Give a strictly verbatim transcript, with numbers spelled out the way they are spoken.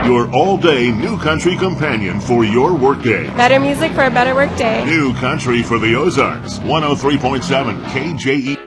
Your all-day New Country companion for your workday. Better music for a better workday. New Country for the Ozarks. one oh three point seven K J E.